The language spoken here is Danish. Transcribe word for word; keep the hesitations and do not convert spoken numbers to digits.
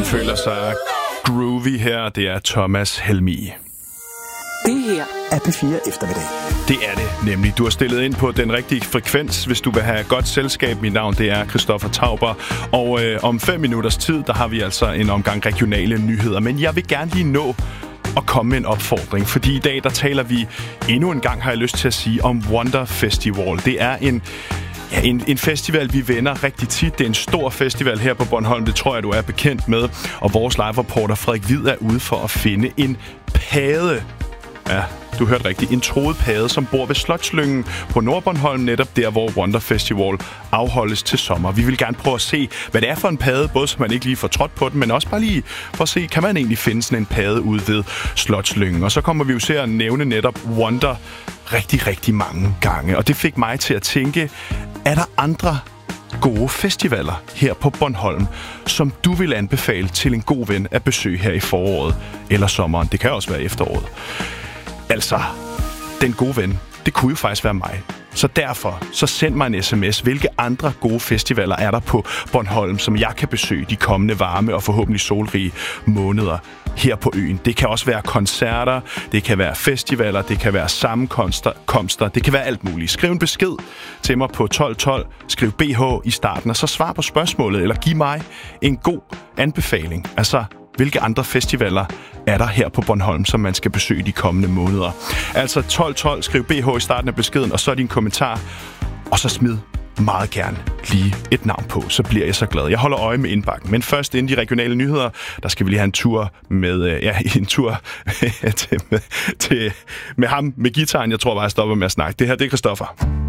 føler sig groovy her. Det er Thomas Helmig. Det her er P fire Eftermiddag. Det er det nemlig. Du har stillet ind på den rigtige frekvens, hvis du vil have godt selskab. Mit navn, det er Christoffer Tauber. Og øh, om fem minutters tid, der har vi altså en omgang regionale nyheder. Men jeg vil gerne lige nå at komme med en opfordring. Fordi i dag, der taler vi endnu en gang, har jeg lyst til at sige, om Wonder Festival. Det er en... Ja, en, en festival, vi vender rigtig tit. Det er en stor festival her på Bornholm, det tror jeg, du er bekendt med. Og vores live-reporter Frederik Hvid er ude for at finde en padde. Ja, du hørte rigtigt. En troet padde, som bor ved Slotslyngen på Nordbornholm, netop der, hvor Wonder Festival afholdes til sommer. Vi vil gerne prøve at se, hvad det er for en padde, både så man ikke lige får trådt på den, men også bare lige for at se, kan man egentlig finde sådan en padde ude ved Slotslyngen. Og så kommer vi jo til at nævne netop Wonder rigtig, rigtig mange gange. Og det fik mig til at tænke, er der andre gode festivaler her på Bornholm, som du vil anbefale til en god ven at besøge her i foråret eller sommeren? Det kan også være efteråret. Altså, den gode ven, det kunne jo faktisk være mig. Så derfor, så send mig en sms. Hvilke andre gode festivaler er der på Bornholm, som jeg kan besøge de kommende varme og forhåbentlig solrige måneder her på øen? Det kan også være koncerter, det kan være festivaler, det kan være sammenkomster, det kan være alt muligt. Skriv en besked til mig på tolv tolv, skriv B H i starten, og så svar på spørgsmålet, eller giv mig en god anbefaling. Altså, hvilke andre festivaler er der her på Bornholm, som man skal besøge de kommende måneder? Altså tolv tolv, skriv B H i starten af beskeden, og så din kommentar, og så smid meget gerne lige et navn på, så bliver jeg så glad. Jeg holder øje med indbakken, men først inden de regionale nyheder, der skal vi lige have en tur med, ja, en tur til, med, til, med ham med gitaren. Jeg tror bare, jeg stopper med at snakke. Det her, det er Christoffer.